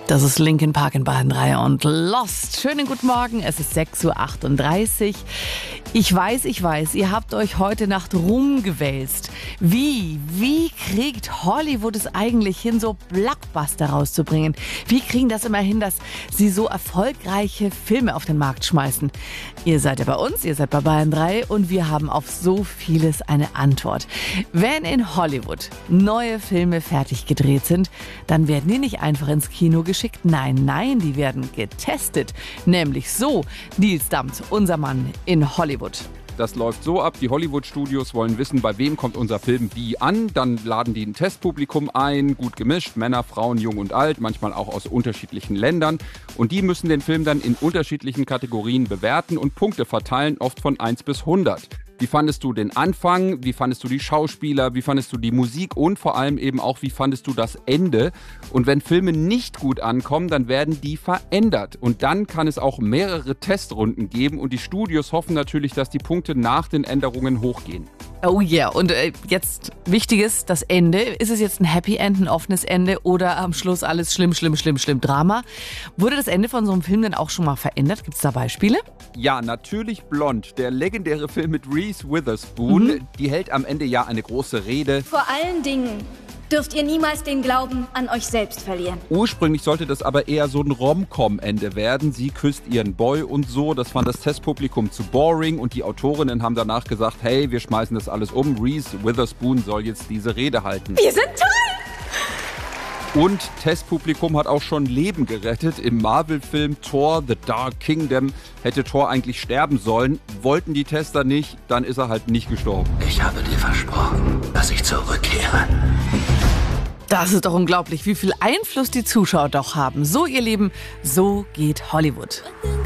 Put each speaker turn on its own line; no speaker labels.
Das ist Linkin Park in Bayern 3 und Lost. Schönen guten Morgen, es ist 6:38 Uhr. Ich weiß, ihr habt euch heute Nacht rumgewälzt. Wie kriegt Hollywood es eigentlich hin, so Blockbuster rauszubringen? Wie kriegen das immer hin, dass sie so erfolgreiche Filme auf den Markt schmeißen? Ihr seid ja bei uns, ihr seid bei Bayern 3 und wir haben auf so vieles eine Antwort. Wenn in Hollywood neue Filme fertig gedreht sind, dann werden die nicht einfach ins Kino geschickt. Nein, die werden getestet. Nämlich so, Nils Damt, unser Mann in Hollywood.
Das läuft so ab, die Hollywood-Studios wollen wissen, bei wem kommt unser Film wie an. Dann laden die ein Testpublikum ein, gut gemischt, Männer, Frauen, jung und alt, manchmal auch aus unterschiedlichen Ländern. Und die müssen den Film dann in unterschiedlichen Kategorien bewerten und Punkte verteilen, oft von 1 bis 100. Wie fandest du den Anfang? Wie fandest du die Schauspieler? Wie fandest du die Musik? Und vor allem eben auch, wie fandest du das Ende? Und wenn Filme nicht gut ankommen, dann werden die verändert. Und dann kann es auch mehrere Testrunden geben. Und die Studios hoffen natürlich, dass die Punkte nach den Änderungen hochgehen.
Oh yeah, und jetzt Wichtiges, das Ende. Ist es jetzt ein Happy End, ein offenes Ende oder am Schluss alles schlimm, Drama? Wurde das Ende von so einem Film denn auch schon mal verändert? Gibt es da Beispiele?
Ja, natürlich Blond, der legendäre Film mit Reese Witherspoon. Die hält am Ende ja eine große Rede.
Vor allen Dingen dürft ihr niemals den Glauben an euch selbst verlieren.
Ursprünglich sollte das aber eher so ein Rom-Com-Ende werden. Sie küsst ihren Boy und so. Das fand das Testpublikum zu boring und die Autorinnen haben danach gesagt, hey, wir schmeißen das alles um. Reese Witherspoon soll jetzt diese Rede halten.
Wir sind toll!
Und Testpublikum hat auch schon Leben gerettet. Im Marvel-Film Thor: The Dark Kingdom hätte Thor eigentlich sterben sollen. Wollten die Tester nicht, dann ist er halt nicht gestorben.
Ich habe dir versprochen, dass ich zurückkehre.
Das ist doch unglaublich, wie viel Einfluss die Zuschauer doch haben. So, ihr Lieben, so geht Hollywood.